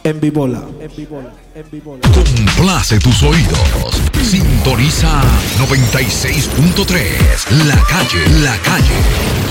en Vibola. Complace tus oídos. Sintoniza 96.3. La calle.